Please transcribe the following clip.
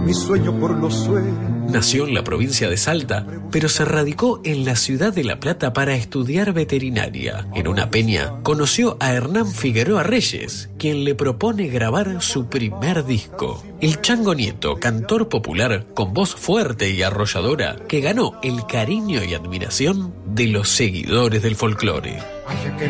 mi sueño por los sueños. Nació en la provincia de Salta, pero se radicó en la ciudad de La Plata para estudiar veterinaria. En una peña conoció a Hernán Figueroa Reyes, quien le propone grabar su primer disco. El Chango Nieto, cantor popular con voz fuerte y arrolladora, que ganó el cariño y admiración de los seguidores del folclore.